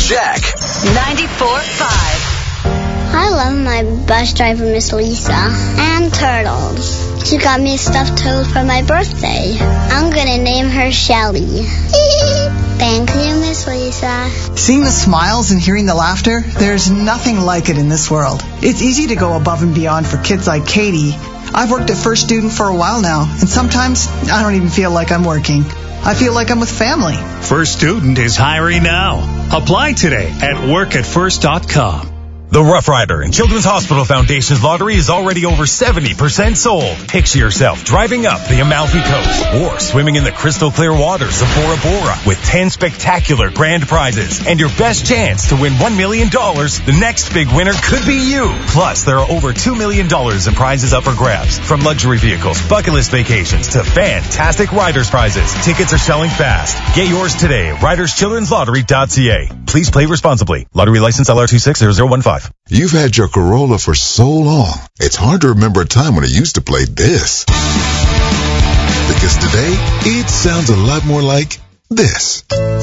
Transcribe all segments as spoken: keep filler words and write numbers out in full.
Jack. ninety-four point five. I love my bus driver, Miss Lisa, and Turtles. She got me a stuffed turtle for my birthday. I'm gonna name her Shelly. Thank you, Miss Lisa. Seeing the smiles and hearing the laughter, there's nothing like it in this world. It's easy to go above and beyond for kids like Katie. I've worked at First Student for a while now, and sometimes I don't even feel like I'm working. I feel like I'm with family. First Student is hiring now. Apply today at work at first dot com. The Rough Rider and Children's Hospital Foundation's lottery is already over seventy percent sold. Picture yourself driving up the Amalfi Coast or swimming in the crystal clear waters of Bora Bora with ten spectacular grand prizes and your best chance to win one million dollars. The next big winner could be you. Plus, there are over two million dollars in prizes up for grabs, from luxury vehicles, bucket list vacations to fantastic riders prizes. Tickets are selling fast. Get yours today at riders children's lottery dot c a. Please play responsibly. Lottery license L R two six zero zero one five. You've had your Corolla for so long, it's hard to remember a time when it used to play this. Because today, it sounds a lot more like this.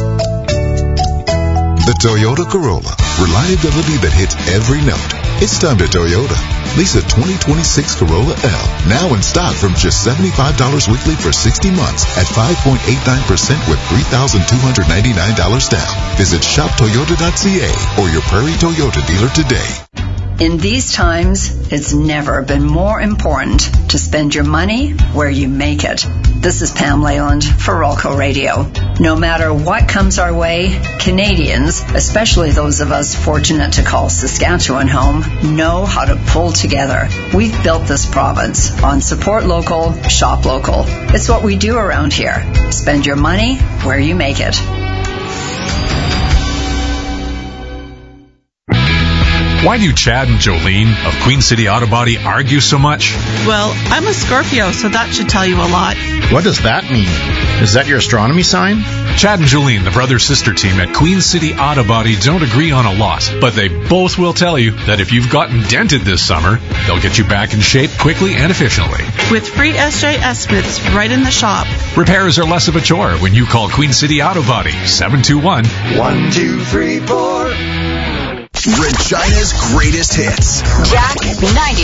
The Toyota Corolla. Reliability that hits every note. It's time to Toyota. Lease a twenty twenty-six Corolla L. Now in stock from just seventy-five dollars weekly for sixty months at five point eight nine percent with three thousand two hundred ninety-nine dollars down. Visit shop toyota dot c a or your Prairie Toyota dealer today. In these times, it's never been more important to spend your money where you make it. This is Pam Leyland for Rolco Radio. No matter what comes our way, Canadians, especially those of us fortunate to call Saskatchewan home, know how to pull together. We've built this province on support local, shop local. It's what we do around here. Spend your money where you make it. Why do Chad and Jolene of Queen City Auto Body argue so much? Well, I'm a Scorpio, so that should tell you a lot. What does that mean? Is that your astronomy sign? Chad and Jolene, the brother-sister team at Queen City Auto Body, don't agree on a lot, but they both will tell you that if you've gotten dented this summer, they'll get you back in shape quickly and efficiently. With free S J estimates right in the shop. Repairs are less of a chore when you call Queen City Auto Body, seven two one, one two three four. Regina's greatest hits. Jack ninety.